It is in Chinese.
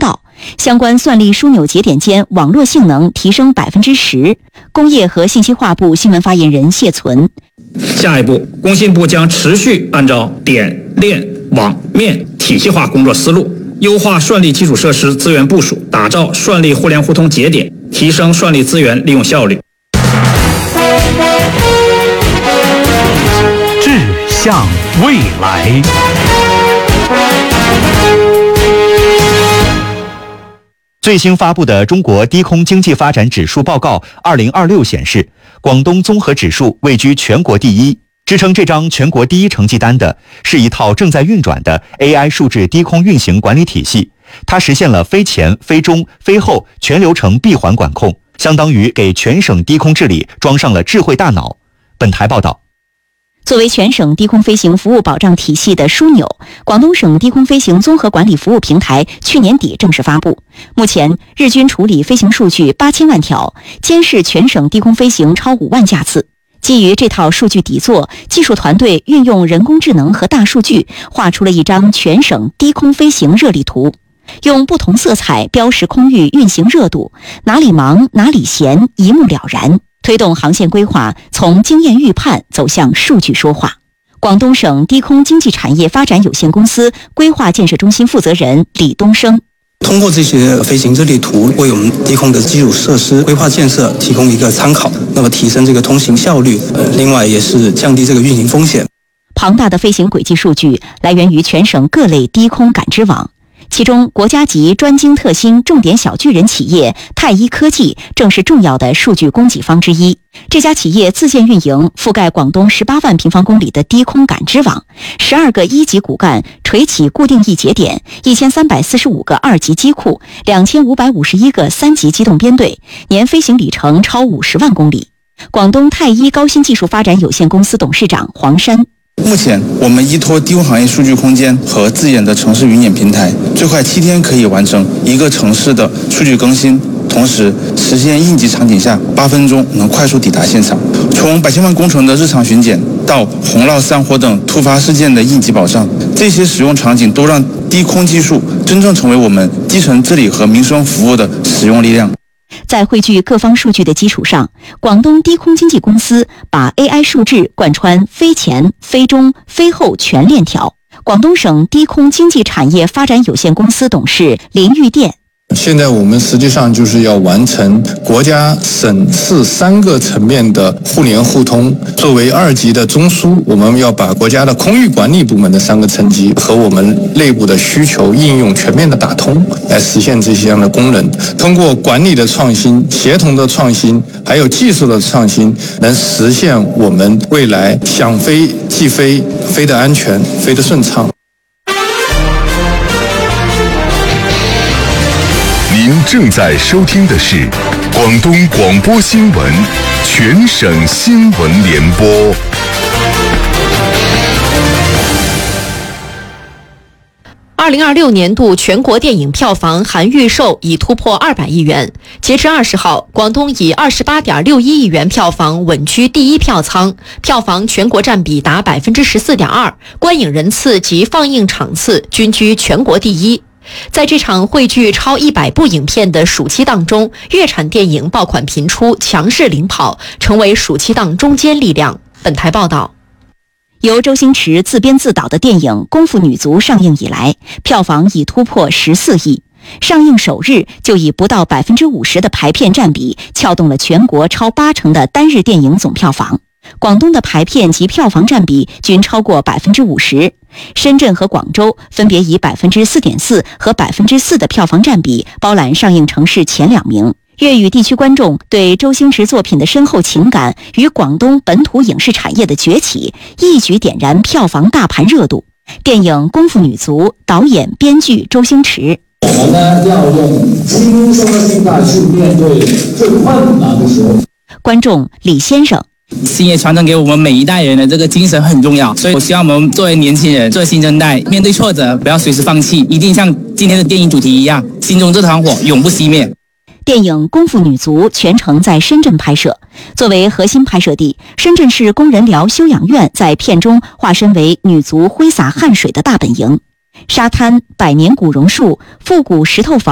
道，相关算力枢纽节点间网络性能提升10%。工业和信息化部新闻发言人谢存： 下一步，工信部将持续按照点、链、网、面体系化工作思路，优化算力基础设施资源部署，打造算力互联互通节点，提升算力资源利用效率。 志向未来。最新发布的中国低空经济发展指数报告2026显示，广东综合指数位居全国第一。支撑这张全国第一成绩单的是一套正在运转的 AI 数字低空运行管理体系，它实现了飞前、飞中、飞后全流程闭环管控，相当于给全省低空治理装上了智慧大脑。本台报道。 作为全省低空飞行服务保障体系的枢纽，广东省低空飞行综合管理服务平台去年底正式发布。目前，日均处理飞行数据8000万条，监视全省低空飞行超5万架次。基于这套数据底座，技术团队运用人工智能和大数据，画出了一张全省低空飞行热力图，用不同色彩标识空域运行热度，哪里忙哪里闲，一目了然。推动航线规划从经验预判走向数据说话。广东省低空经济产业发展有限公司规划建设中心负责人李东升： 通过这些飞行热力图，为我们低空的基础设施规划建设提供一个参考，那么提升这个通行效率，另外也是降低这个运营风险。 庞大的飞行轨迹数据来源于全省各类低空感知网。其中，国家级专精特新重点小巨人企业太一科技正是重要的数据供给方之一。这家企业自建运营覆盖广东18万平方公里的低空感知网，12个1级骨干垂起固定翼节点，1345个2级机库，2551个3级机动编队，年飞行里程超50万公里。广东太一高新技术发展有限公司董事长黄山： 目前，我们依托低空行业数据空间和自研的城市云演平台，最快7天可以完成一个城市的数据更新，同时实现应急场景下8分钟能快速抵达现场。从百千万工程的日常巡检到洪涝、山火等突发事件的应急保障，这些使用场景都让低空技术真正成为我们基层治理和民生服务的使用力量。 在汇聚各方数据的基础上，广东低空经济公司把 AI 数字贯穿飞前、飞中、飞后全链条。广东省低空经济产业发展有限公司董事林玉殿： 现在我们实际上就是要完成国家、省市3个层面的互联互通。作为2级的中枢，我们要把国家的空域管理部门的3个层级和我们内部的需求应用全面的打通，来实现这些样的功能。通过管理的创新、协同的创新，还有技术的创新，能实现我们未来想飞即飞，飞得安全，飞得顺畅。 您正在收听的是广东广播新闻全省新闻联播。 2026年度全国电影票房含预售已突破200亿元。截至20号，广东以28.61亿元票房稳居第一票仓，票房全国占比达14.2%，观影人次及放映场次均居全国第一。在这场汇聚超100部影片的暑期档中，粤产电影爆款频出，强势领跑，成为暑期档中坚力量。本台报道。 由周星驰自编自导的电影《功夫女足》上映以来，票房已突破14亿。上映首日就以不到50%的排片占比，撬动了全国超80%的单日电影总票房。广东的排片及票房占比均超过50%，深圳和广州分别以4.4%和4%的票房占比包揽上映城市前2名。粤语地区观众对周星驰作品的深厚情感与广东本土影视产业的崛起，一举点燃票房大盘热度。电影《功夫女足》导演、编剧周星驰： 我们呢要用轻松的心态去面对最困难的时候。 观众李先生： 星爷传承给我们每一代人的这个精神很重要，所以我希望我们作为年轻人，作为新生代，面对挫折不要随时放弃，一定像今天的电影主题一样，心中这团火永不熄灭。 电影《功夫女足》全程在深圳拍摄，作为核心拍摄地，深圳市工人寮休养院在片中化身为女足挥洒汗水的大本营。沙滩、百年古榕树、复古石头房